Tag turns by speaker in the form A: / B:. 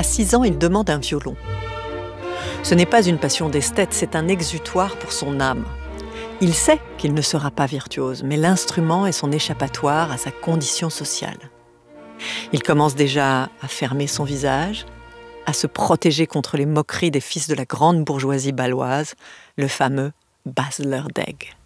A: 6 ans, il demande un violon. Ce n'est pas une passion d'esthète, c'est un exutoire pour son âme. Il sait qu'il ne sera pas virtuose, mais l'instrument est son échappatoire à sa condition sociale. Il commence déjà à fermer son visage, à se protéger contre les moqueries des fils de la grande bourgeoisie bâloise, le fameux Basler d'Egg.